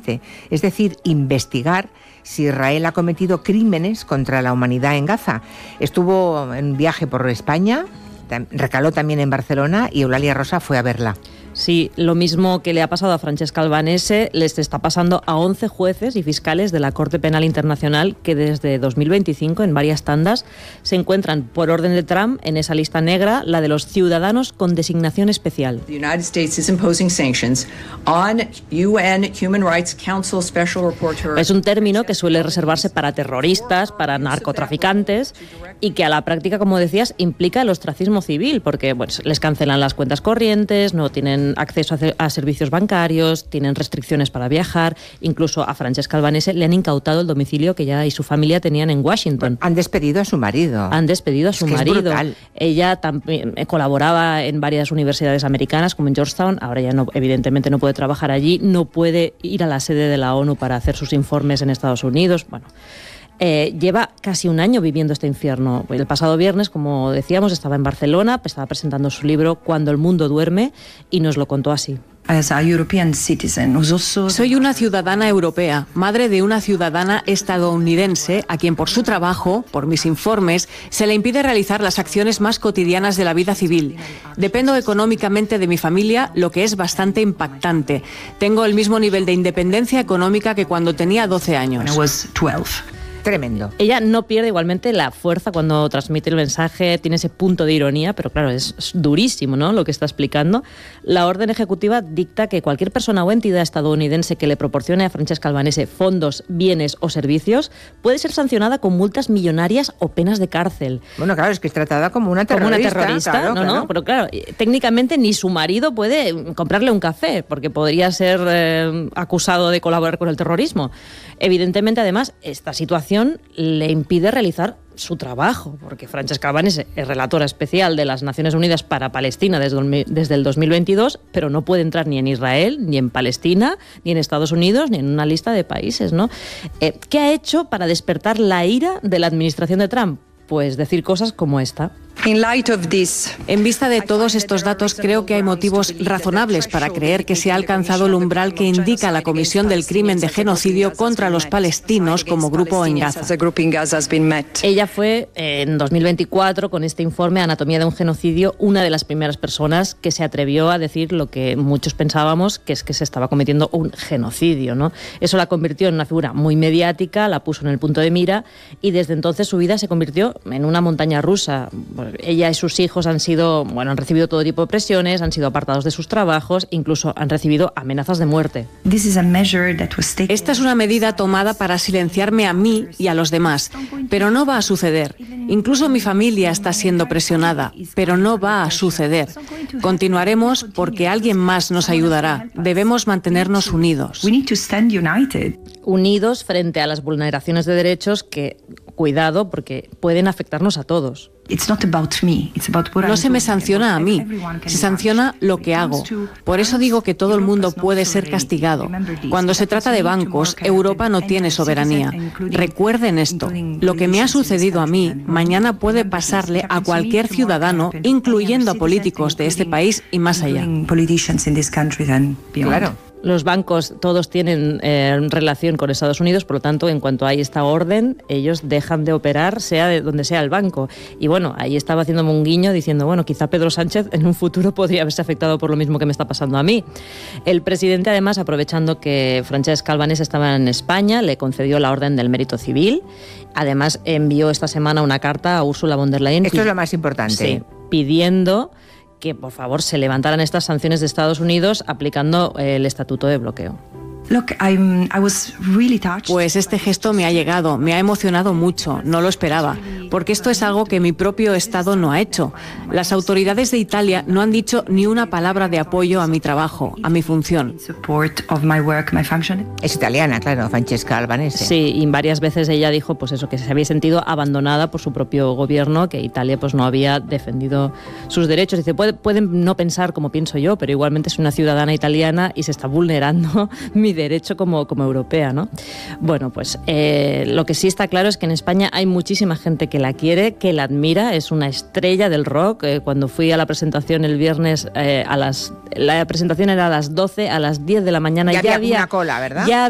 Este, es decir, investigar si Israel ha cometido crímenes contra la humanidad en Gaza. Estuvo en viaje por España, recaló también en Barcelona y Eulalia Rosa fue a verla. Sí, lo mismo que le ha pasado a Francesca Albanese les está pasando a 11 jueces y fiscales de la Corte Penal Internacional que desde 2025, en varias tandas, se encuentran por orden de Trump en esa lista negra, la de los ciudadanos con designación especial. The United States is imposing sanctions on UN Human Rights Council Special Rapporteur. Es un término que suele reservarse para terroristas, para narcotraficantes y que a la práctica, como decías, implica el ostracismo civil porque les cancelan las cuentas corrientes, no tienen acceso a servicios bancarios, tienen restricciones para viajar, incluso a Francesca Albanese le han incautado el domicilio que ella y su familia tenían en Washington. Han despedido a su marido. Han despedido a su marido. Es brutal. Ella también colaboraba en varias universidades americanas, como en Georgetown, ahora ya no, evidentemente no puede trabajar allí, no puede ir a la sede de la ONU para hacer sus informes en Estados Unidos. Lleva casi un año viviendo este infierno. El pasado viernes, como decíamos, estaba en Barcelona, estaba presentando su libro Cuando el mundo duerme y nos lo contó así. Soy una ciudadana europea, madre de una ciudadana estadounidense a quien por su trabajo, por mis informes, se le impide realizar las acciones más cotidianas de la vida civil. Dependo económicamente de mi familia, lo que es bastante impactante. Tengo el mismo nivel de independencia económica que cuando tenía 12 años. Tremendo. Ella no pierde igualmente la fuerza cuando transmite el mensaje, tiene ese punto de ironía, pero claro, es durísimo, ¿no?, lo que está explicando. La orden ejecutiva dicta que cualquier persona o entidad estadounidense que le proporcione a Francesca Albanese fondos, bienes o servicios puede ser sancionada con multas millonarias o penas de cárcel. Bueno, claro, es que es tratada como una terrorista. Claro, no, pero claro, técnicamente ni su marido puede comprarle un café, porque podría ser acusado de colaborar con el terrorismo. Evidentemente, además, esta situación le impide realizar su trabajo, porque Francesca Albanese es relatora especial de las Naciones Unidas para Palestina desde el 2022, pero no puede entrar ni en Israel, ni en Palestina, ni en Estados Unidos, ni en una lista de países, ¿no? ¿Qué ha hecho para despertar la ira de la administración de Trump? Pues decir cosas como esta. En vista de todos estos datos, creo que hay motivos razonables para creer que se ha alcanzado el umbral que indica la comisión del crimen de genocidio contra los palestinos como grupo en Gaza. Ella fue, en 2024, con este informe Anatomía de un genocidio, una de las primeras personas que se atrevió a decir lo que muchos pensábamos, que es que se estaba cometiendo un genocidio, ¿no? Eso la convirtió en una figura muy mediática, la puso en el punto de mira y desde entonces su vida se convirtió en una montaña rusa. Ella y sus hijos han recibido todo tipo de presiones, han sido apartados de sus trabajos, incluso han recibido amenazas de muerte. Esta es una medida tomada para silenciarme a mí y a los demás, pero no va a suceder. Incluso mi familia está siendo presionada, pero no va a suceder. Continuaremos porque alguien más nos ayudará. Debemos mantenernos unidos. Unidos frente a las vulneraciones de derechos que, cuidado, porque pueden afectarnos a todos. No se me sanciona a mí, se sanciona lo que hago. Por eso digo que todo el mundo puede ser castigado. Cuando se trata de bancos, Europa no tiene soberanía. Recuerden esto, lo que me ha sucedido a mí, mañana puede pasarle a cualquier ciudadano, incluyendo a políticos de este país y más allá. Claro. Los bancos todos tienen relación con Estados Unidos, por lo tanto, en cuanto hay esta orden, ellos dejan de operar, sea de donde sea el banco. Y bueno, ahí estaba haciéndome un guiño diciendo, bueno, quizá Pedro Sánchez en un futuro podría haberse afectado por lo mismo que me está pasando a mí. El presidente, además, aprovechando que Francesca Albanese estaba en España, le concedió la Orden del Mérito Civil. Además, envió esta semana una carta a Ursula von der Leyen. Esto es lo más importante. Sí, pidiendo que por favor se levantaran estas sanciones de Estados Unidos aplicando el estatuto de bloqueo. Pues este gesto me ha llegado, me ha emocionado mucho, no lo esperaba, porque esto es algo que mi propio Estado no ha hecho. Las autoridades de Italia no han dicho ni una palabra de apoyo a mi trabajo, a mi función. Es italiana, claro, Francesca Albanese. Sí, y varias veces ella dijo pues eso, que se había sentido abandonada por su propio gobierno, que Italia pues no había defendido sus derechos. Dice, pueden no pensar como pienso yo, pero igualmente soy una ciudadana italiana y se está vulnerando mi derecho como europea, ¿no? Bueno, pues lo que sí está claro es que en España hay muchísima gente que la quiere, que la admira, es una estrella del rock. Cuando fui a la presentación el viernes, la presentación era a las 12, a las 10 de la mañana ya había una cola, ¿verdad? Ya